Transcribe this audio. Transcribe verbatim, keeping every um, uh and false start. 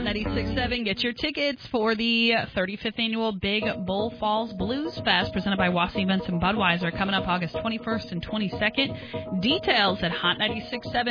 ninety-six point seven. Get your tickets for the thirty-fifth Annual Big Bull Falls Blues Fest presented by Wassy Events and Budweiser coming up August twenty-first and twenty-second. Details at hot nine six seven